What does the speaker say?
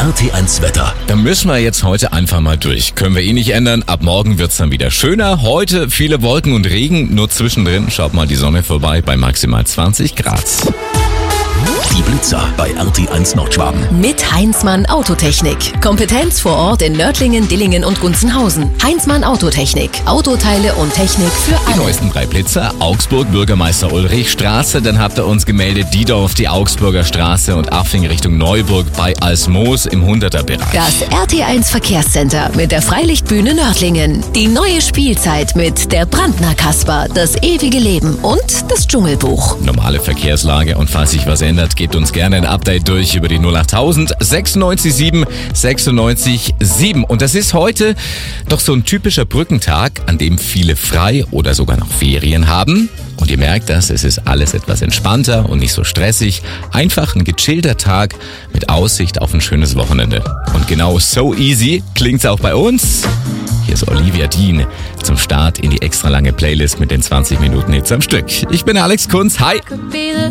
RT1 Wetter. Da müssen wir jetzt heute einfach mal durch. Können wir nicht ändern. Ab morgen wird's dann wieder schöner. Heute viele Wolken und Regen. Nur zwischendrin schaut mal die Sonne vorbei bei maximal 20 Grad. Die Blitzer bei RT1 Nordschwaben. Mit Heinzmann Autotechnik. Kompetenz vor Ort in Nördlingen, Dillingen und Gunzenhausen. Heinzmann Autotechnik. Autoteile und Technik für Die alle. neuesten 3 Blitzer. Augsburg, Bürgermeister Ulrich Straße. Dann habt ihr uns gemeldet, Diedorf, die Augsburger Straße und Affing Richtung Neuburg bei Alsmoos im 100er-Bereich. Das RT1 Verkehrscenter mit der Freilichtbühne Nördlingen. Die neue Spielzeit mit der Brandner Kasper, das ewige Leben und das Dschungelbuch. Normale Verkehrslage und falls sich was ändert, gebt uns gerne ein Update durch über die 08000 96 7 96 7. Und das ist heute doch so ein typischer Brückentag, an dem viele frei oder sogar noch Ferien haben. Und ihr merkt das, es ist alles etwas entspannter und nicht so stressig. Einfach ein gechillter Tag mit Aussicht auf ein schönes Wochenende. Und genau so easy klingt's auch bei uns. Hier ist Olivia Dean zum Start in die extra lange Playlist mit den 20 Minuten Hits am Stück. Ich bin Alex Kunz. Hi!